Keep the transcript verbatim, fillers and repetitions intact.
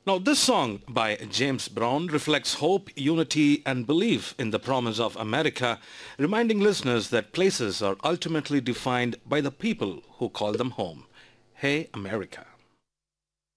Now, this song by James Brown reflects hope, unity, and belief in the promise of America, reminding listeners that places are ultimately defined by the people who call them home. Hey, America.